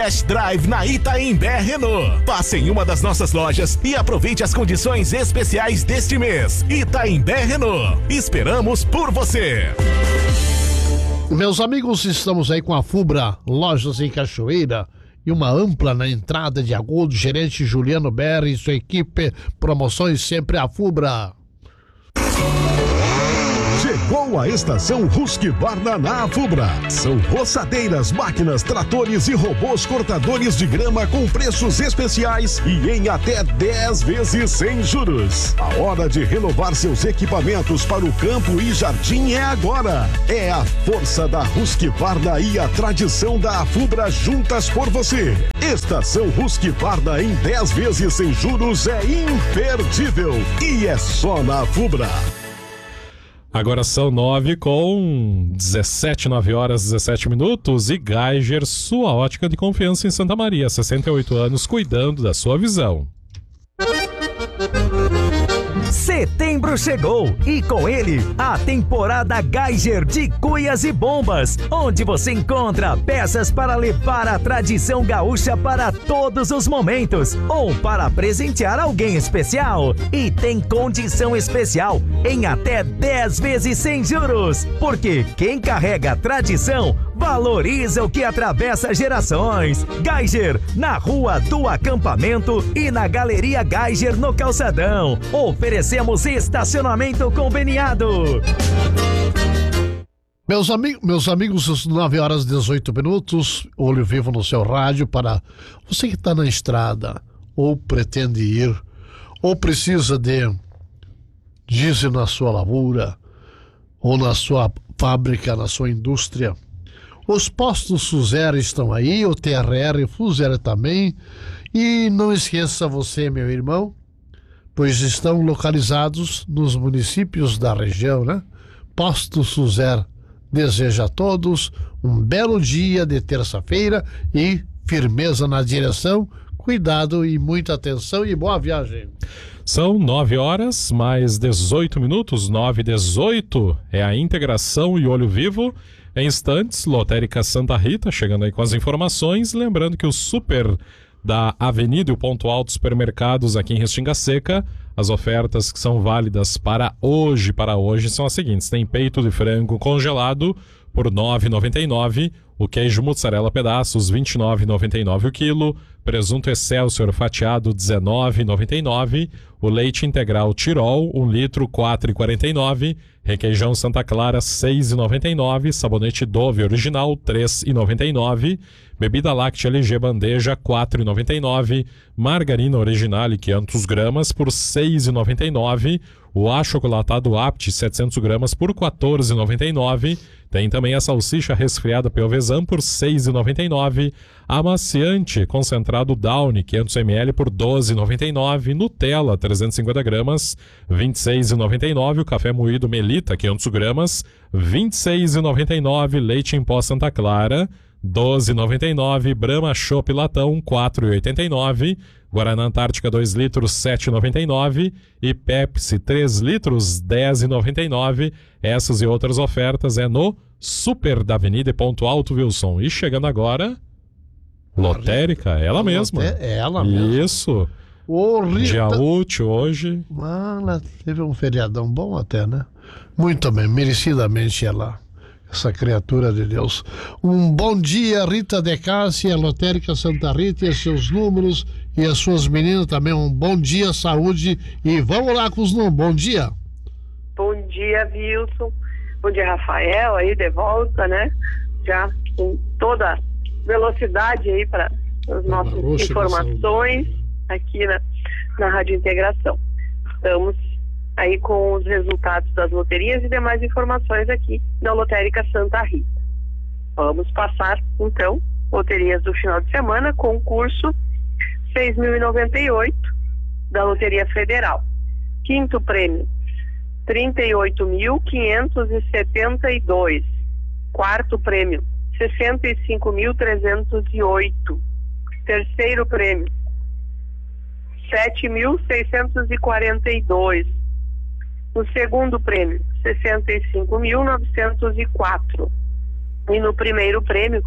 Test Drive na Itaimbé Renault. Passe em uma das nossas lojas e aproveite as condições especiais deste mês. Itaimbé Renault. Esperamos por você. Meus amigos, estamos aí com a Fubra Lojas em Cachoeira e uma ampla na entrada de Agudo. Gerente Juliano Berri e sua equipe. Promoções sempre a Fubra. Chegou a estação Husqvarna na Fubra. São roçadeiras, máquinas, tratores e robôs cortadores de grama com preços especiais e em até 10 vezes sem juros. A hora de renovar seus equipamentos para o campo e jardim é agora. É a força da Husqvarna e a tradição da Fubra juntas por você. Estação Husqvarna em 10 vezes sem juros é imperdível e é só na Fubra. Agora são 9 horas 17 minutos e Geiger, sua ótica de confiança em Santa Maria, 68 anos, cuidando da sua visão. Setembro chegou e com ele a temporada Geiger de cuias e bombas, onde você encontra peças para levar a tradição gaúcha para todos os momentos ou para presentear alguém especial. E tem condição especial em até 10 vezes sem juros, porque quem carrega a tradição valoriza o que atravessa gerações. Geiger, na Rua do Acampamento e na Galeria Geiger no Calçadão. Oferecemos estacionamento conveniado. Meus amigos, 9 horas 18 minutos, olho vivo no seu rádio para você que está na estrada, ou pretende ir, ou precisa de diesel na sua lavoura, ou na sua fábrica, na sua indústria. Os postos Suzera estão aí, o TRR Fuzera também. E não esqueça você, meu irmão, pois estão localizados nos municípios da região, né? Posto Suzera deseja a todos um belo dia de terça-feira e firmeza na direção, cuidado e muita atenção e boa viagem. São 9 horas mais 18 minutos, 9h18, é a integração e olho vivo. Em instantes, Lotérica Santa Rita, chegando aí com as informações. Lembrando que o super da Avenida e o Ponto Alto Supermercados aqui em Restinga Seca, as ofertas que são válidas para hoje são as seguintes. Tem peito de frango congelado por R$ 9,99, o queijo mussarela pedaços R$ 29,99 o quilo, presunto Excelsior fatiado R$ 19,99, o leite integral Tirol 1 litro R$ 4,49, requeijão Santa Clara R$ 6,99, sabonete Dove original R$ 3,99, bebida láctea LG bandeja R$ 4,99, margarina original 500 gramas por R$ 6,99, o achocolatado Apt 700 gramas por R$ 14,99, tem também a salsicha resfriada Pelvezan por R$ 6,99, amaciante concentrado Downy 500 ml por R$ 12,99, Nutella 350 gramas R$ 26,99, o café moído Melita 500 gramas R$ 26,99, leite em pó Santa Clara R$ 12,99, Brahma Chopp Latão R$ 4,89, Guaraná Antártica 2 litros R$ 7,99 e Pepsi 3 litros R$ 10,99. Essas e outras ofertas é no Super da Avenida e Ponto Alto, Wilson. E chegando agora, Lotérica, ela mesma. É ela mesma. Isso. Rita... Dia útil hoje. Ela teve um feriadão bom até, né? Muito bem, merecidamente ela. Essa criatura de Deus. Um bom dia, Rita de Cássia, Lotérica Santa Rita e seus números e as suas meninas também. Um bom dia, saúde e vamos lá com os números. Bom dia. Bom dia, Wilson. Bom dia, Rafael, aí de volta, né? Já com toda velocidade aí para as nossas informações aqui na Rádio Integração. Estamos aí com os resultados das loterias e demais informações aqui na Lotérica Santa Rita. Vamos passar, então, loterias do final de semana, concurso 6.098 da Loteria Federal. Quinto prêmio, 38.572. Quarto prêmio, 65.308. Terceiro prêmio, 7.642. O segundo prêmio, 65.904. E no primeiro prêmio,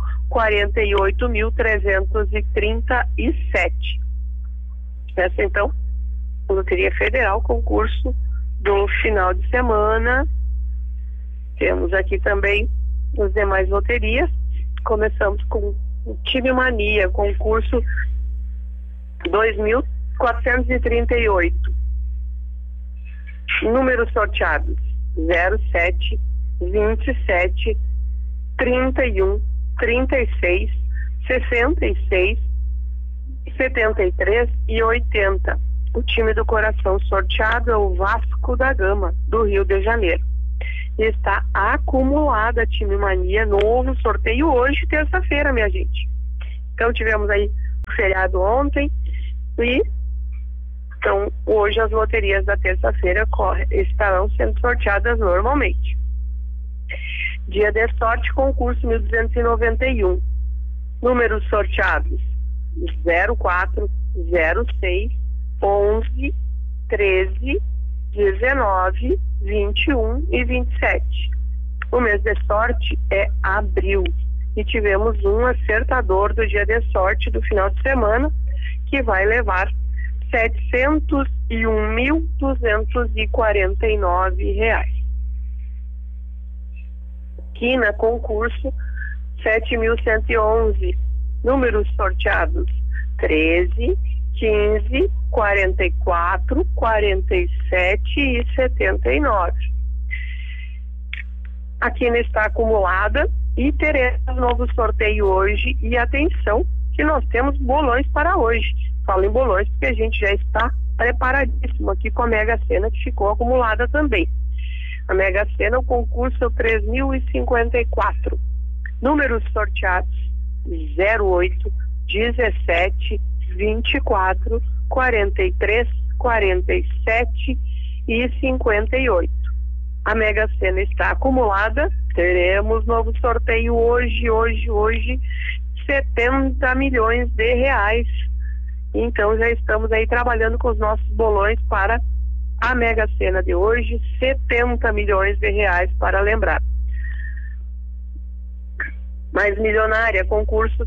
48.337. Essa, então, Loteria Federal, concurso do final de semana. Temos aqui também as demais loterias. Começamos com o Time Mania, concurso 2.438. Números sorteados: 07, 27, 31, 36, 66, 73 e 80. O time do coração sorteado é o Vasco da Gama, do Rio de Janeiro. E está acumulada a Time Mania, novo sorteio hoje, terça-feira, minha gente. Então tivemos aí o feriado ontem e então hoje as loterias da terça-feira estarão sendo sorteadas normalmente. Dia de sorte, concurso 1291. Números sorteados: 04, 06, 11, 13, 19, 21 e 27. O mês de sorte é abril e tivemos um acertador do dia de sorte do final de semana que vai levar R$ 701.249. Quina, concurso 7.111. Números sorteados: 13, 15, 44, 47 e 79. A quina está acumulada e teremos novo sorteio hoje. E atenção, que nós temos bolões para hoje. Falo em bolões porque a gente já está preparadíssimo aqui com a Mega Sena, que ficou acumulada também. A Mega Sena, o concurso é o 3.054. Números sorteados: 08, 17, 24, 43, 47 e 58. A Mega Sena está acumulada. Teremos novo sorteio hoje, 70 milhões de reais. Então já estamos aí trabalhando com os nossos bolões para a Mega Sena de hoje, 70 milhões de reais para lembrar. Mais milionária, concurso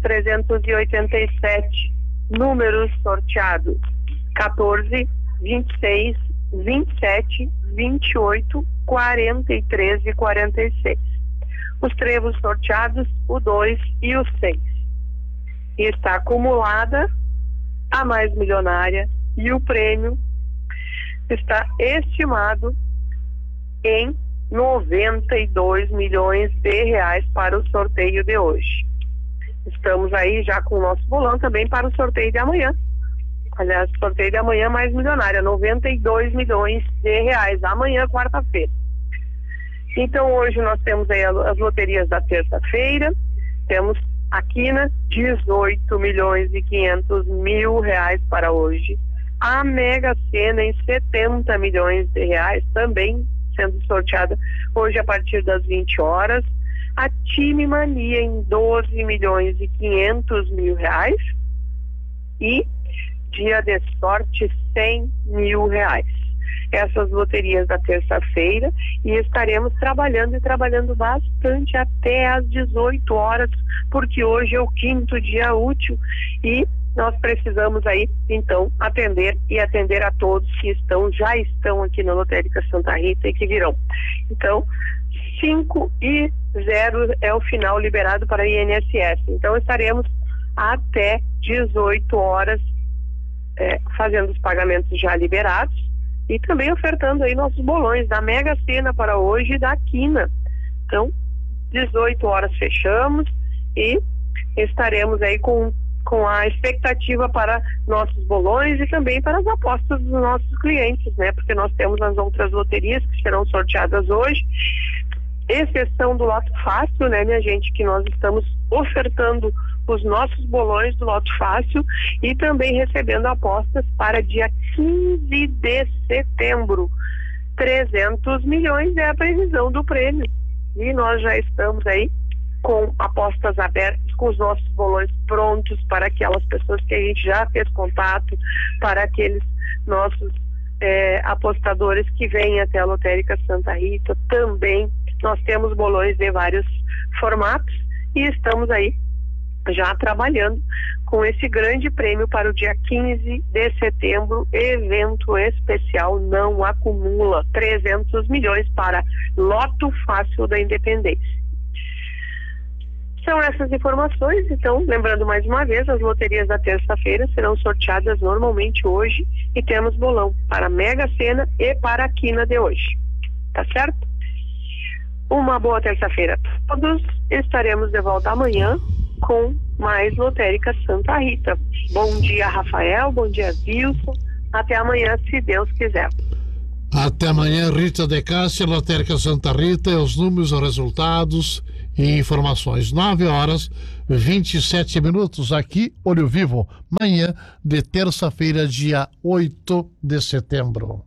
387. Números sorteados: 14, 26, 27, 28, 43 e 46. Os trevos sorteados: o 2 e o 6. E está acumulada a mais milionária e o prêmio está estimado em 92 milhões de reais para o sorteio de hoje. Estamos aí já com o nosso bolão também para o sorteio de amanhã. Aliás, sorteio de amanhã mais milionária, 92 milhões de reais, amanhã, quarta-feira. Então hoje nós temos aí as loterias da terça-feira. Temos a quina, 18 milhões e 500 mil reais para hoje. A Mega Sena em 70 milhões de reais, também sendo sorteada hoje a partir das 20 horas. A Time Mania em 12 milhões e 500 mil reais. E dia de sorte, 100 mil reais. Essas loterias da terça-feira, e estaremos trabalhando bastante até às 18 horas, porque hoje é o 5º dia útil e nós precisamos aí, então, atender a todos que já estão aqui na Lotérica Santa Rita e que virão. Então, 5 e 0 é o final liberado para a INSS. Então, estaremos até 18 horas fazendo os pagamentos já liberados e também ofertando aí nossos bolões da Mega Sena para hoje e da quina. Então, 18 horas fechamos e estaremos aí com a expectativa para nossos bolões e também para as apostas dos nossos clientes, né? Porque nós temos as outras loterias que serão sorteadas hoje, exceção do Loto Fácil, né, minha gente, que nós estamos ofertando os nossos bolões do Loto Fácil e também recebendo apostas para dia 15 de setembro. 300 milhões é a previsão do prêmio. E nós já estamos aí com apostas abertas, com os nossos bolões prontos para aquelas pessoas que a gente já fez contato, para aqueles nossos apostadores que vêm até a Lotérica Santa Rita. Também nós temos bolões de vários formatos, e estamos aí já trabalhando com esse grande prêmio para o dia 15 de setembro, evento especial Não Acumula, 300 milhões para Loto Fácil da Independência. São essas informações, então, lembrando mais uma vez, as loterias da terça-feira serão sorteadas normalmente hoje e temos bolão para a Mega Sena e para a Quina de hoje. Tá certo? Uma boa terça-feira a todos. Estaremos de volta amanhã com mais Lotérica Santa Rita. Bom dia, Rafael. Bom dia, Wilson. Até amanhã, se Deus quiser. Até amanhã, Rita de Cássia, Lotérica Santa Rita, os números, os resultados e informações. 9h27 aqui, Olho Vivo, manhã de terça-feira, dia 8 de setembro.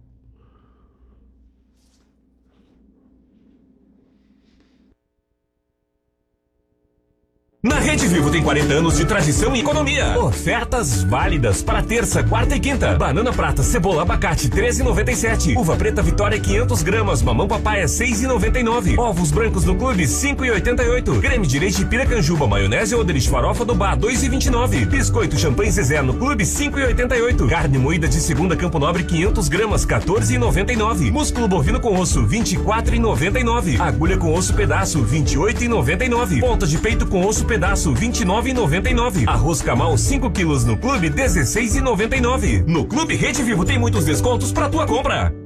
Na Rede Vivo tem 40 anos de tradição e economia. Ofertas válidas para terça, quarta e quinta. Banana prata, cebola, abacate, R$13,97. Uva preta Vitória, 500 gramas. Mamão papaya, R$6,99. Ovos brancos no clube, R$5,88. Creme de leite Piracanjuba, maionese ou Oderich farofa do bar, R$2,29. Biscoito champanhe Zezé no clube, R$5,88. Carne moída de segunda Campo Nobre, 500 gramas, R$14,99. Músculo bovino com osso, R$24,99. Agulha com osso pedaço, R$28,99. Ponta de peito com osso pedaço, R$29,99. Arroz Camal, 5 quilos no clube, R$16,99. No Clube Rede Vivo tem muitos descontos para tua compra.